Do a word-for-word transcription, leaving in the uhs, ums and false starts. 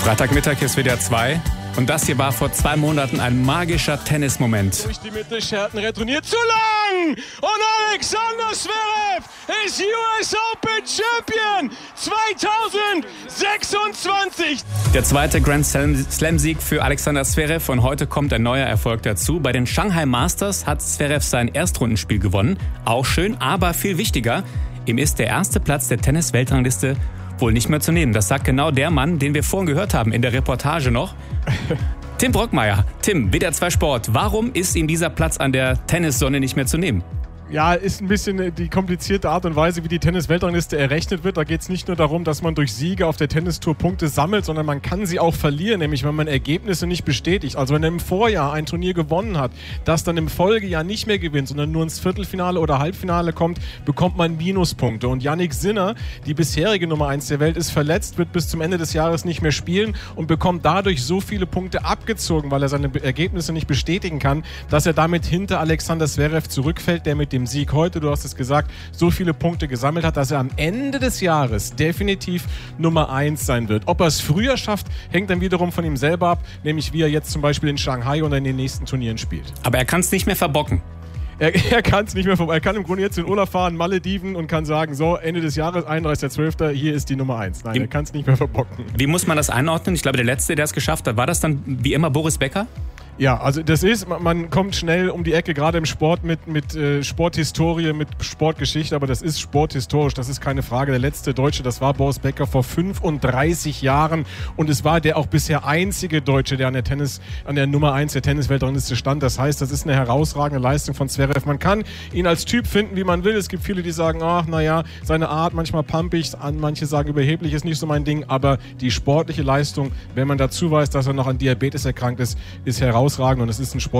Freitagmittag ist W D R zwei und das hier war vor zwei Monaten ein magischer Tennismoment. Durch die Mitte, Scherten retourniert zu lang und Alexander Zverev ist U S Open Champion zweitausendsechsundzwanzig. Der zweite Grand Slam-Sieg für Alexander Zverev und heute kommt ein neuer Erfolg dazu. Bei den Shanghai Masters hat Zverev sein Erstrundenspiel gewonnen. Auch schön, aber viel wichtiger, ihm ist der erste Platz der Tennis-Weltrangliste wohl nicht mehr zu nehmen. Das sagt genau der Mann, den wir vorhin gehört haben in der Reportage noch. Tim Brockmeier. Tim, W D R zwei Sport. Warum ist ihm dieser Platz an der Tennissonne nicht mehr zu nehmen? Ja, ist ein bisschen die komplizierte Art und Weise, wie die Tennis-Weltrangliste errechnet wird. Da geht es nicht nur darum, dass man durch Siege auf der Tennistour Punkte sammelt, sondern man kann sie auch verlieren, nämlich wenn man Ergebnisse nicht bestätigt. Also wenn er im Vorjahr ein Turnier gewonnen hat, das dann im Folgejahr nicht mehr gewinnt, sondern nur ins Viertelfinale oder Halbfinale kommt, bekommt man Minuspunkte. Und Jannik Sinner, die bisherige Nummer eins der Welt, ist verletzt, wird bis zum Ende des Jahres nicht mehr spielen und bekommt dadurch so viele Punkte abgezogen, weil er seine Ergebnisse nicht bestätigen kann, dass er damit hinter Alexander Zverev zurückfällt, der mit dem Sieg heute, du hast es gesagt, so viele Punkte gesammelt hat, dass er am Ende des Jahres definitiv Nummer eins sein wird. Ob er es früher schafft, hängt dann wiederum von ihm selber ab, nämlich wie er jetzt zum Beispiel in Shanghai oder in den nächsten Turnieren spielt. Aber er kann es nicht mehr verbocken. Er, er kann es nicht mehr verbocken. Er kann im Grunde jetzt in Urlaub fahren, Malediven und kann sagen, so, Ende des Jahres, einunddreißigster zwölfter hier ist die Nummer eins. Nein, wie, er kann es nicht mehr verbocken. Wie muss man das einordnen? Ich glaube, der Letzte, der es geschafft hat, war das dann wie immer Boris Becker? Ja, also das ist, man kommt schnell um die Ecke, gerade im Sport mit, mit äh, Sporthistorie, mit Sportgeschichte, aber das ist sporthistorisch, das ist keine Frage. Der letzte Deutsche, das war Boris Becker vor fünfunddreißig Jahren und es war der auch bisher einzige Deutsche, der an der Tennis, an der Nummer eins der Tennisweltrangliste stand. Das heißt, das ist eine herausragende Leistung von Zverev. Man kann ihn als Typ finden, wie man will. Es gibt viele, die sagen, ach, naja, seine Art manchmal pumpig, manche sagen überheblich, ist nicht so mein Ding, aber die sportliche Leistung, wenn man dazu weiß, dass er noch an Diabetes erkrankt ist, ist herausragend. Herausragend und es ist ein Sport.